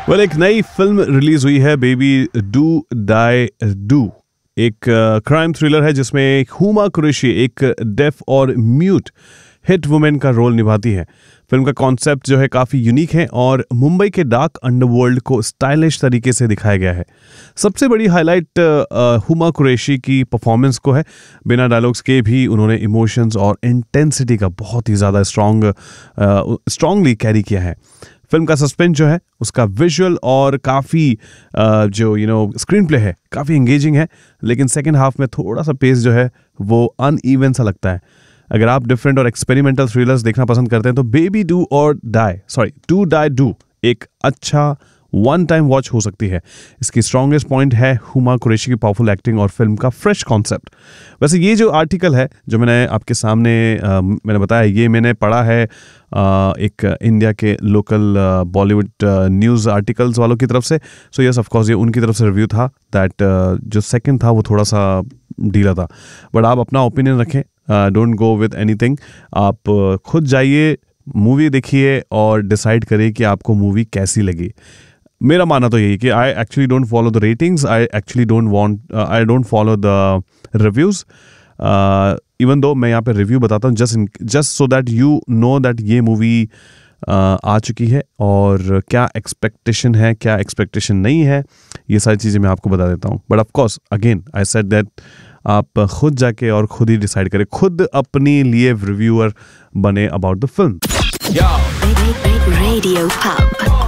Well, एक नई film release हुई है, बेबी डू डाई डू। एक क्राइम थ्रिलर है जिसमें एक हुमा कुरैशी एक डेफ और म्यूट हिट वुमेन का रोल निभाती है। फिल्म का कॉन्सेप्ट जो है काफ़ी यूनिक है और मुंबई के डार्क अंडरवर्ल्ड को स्टाइलिश तरीके से दिखाया गया है। सबसे बड़ी हाईलाइट हुमा कुरैशी की परफॉर्मेंस को है। बिना डायलॉग्स के भी उन्होंने इमोशंस और इंटेंसिटी का बहुत ही ज़्यादा स्ट्रांगली कैरी किया है। फिल्म का सस्पेंस जो है उसका विजुअल और काफ़ी जो स्क्रीन प्ले है काफ़ी एंगेजिंग है, लेकिन सेकेंड हाफ में थोड़ा सा पेस जो है वो अनइवन सा लगता है। अगर आप डिफरेंट और एक्सपेरिमेंटल थ्रिलर्स देखना पसंद करते हैं तो बेबी डू डाई डू एक अच्छा वन टाइम वॉच हो सकती है। इसकी स्ट्रॉन्गेस्ट पॉइंट है हुमा कुरैशी की पावरफुल एक्टिंग और फिल्म का फ्रेश कॉन्सेप्ट। वैसे ये जो आर्टिकल है जो मैंने आपके सामने मैंने बताया, ये मैंने पढ़ा है एक इंडिया के लोकल बॉलीवुड न्यूज़ आर्टिकल्स वालों की तरफ से। सो यस, ऑफ कोर्स ये उनकी तरफ से रिव्यू था। दैट जो सेकंड था वो थोड़ा सा ढीला था, बट आप अपना ओपिनियन रखें, डोंट गो विद एनीथिंग। आप खुद जाइए, मूवी देखिए और डिसाइड करिए कि आपको मूवी कैसी लगी। मेरा मानना तो यही कि I actually don't follow the ratings, I don't follow the reviews, even though मैं यहाँ पे रिव्यू बताता हूँ just so that you know that ये मूवी आ चुकी है और क्या एक्सपेक्टेशन है, क्या एक्सपेक्टेशन नहीं है, ये सारी चीज़ें मैं आपको बता देता हूँ। But of course again I said that आप खुद जाके और खुद ही डिसाइड करें, खुद अपने लिए रिव्यूअर बने about the film. Radio Pub.